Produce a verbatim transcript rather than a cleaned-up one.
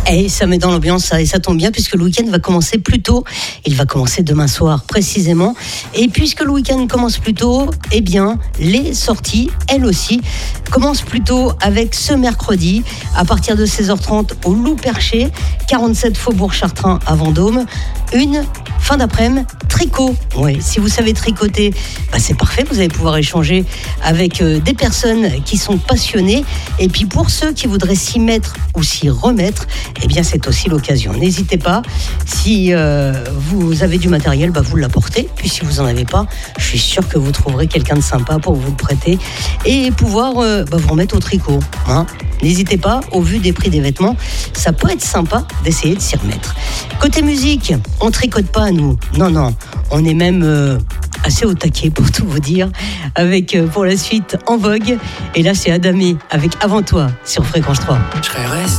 Et ça met dans l'ambiance, ça, et ça tombe bien puisque le week-end va commencer plus tôt. Il va commencer demain soir précisément. Et puisque le week-end commence plus tôt, eh bien, les sorties, elles aussi, commencent plus tôt avec ce mercredi, à partir de seize heures trente au Loup Perché, quarante-sept Faubourg Chartrain à Vendôme. Une fin d'après-midi tricot. Ouais, si vous savez tricoter, bah c'est parfait. Vous allez pouvoir échanger avec euh, des personnes qui sont passionnées. Et puis pour ceux qui voudraient s'y mettre ou s'y remettre, eh bien c'est aussi l'occasion. N'hésitez pas. Si euh, vous avez du matériel, bah vous l'apportez. Puis si vous en avez pas, je suis sûr que vous trouverez quelqu'un de sympa pour vous le prêter et pouvoir euh, bah, vous remettre au tricot. Hein. N'hésitez pas, au vu des prix des vêtements, ça peut être sympa d'essayer de s'y remettre. Côté musique, on tricote pas nous. Non, non, on est même euh, assez au taquet pour tout vous dire. Avec euh, pour la suite En Vogue. Et là, c'est Adamé avec Avant Toi sur Fréquence trois. Je serais resté.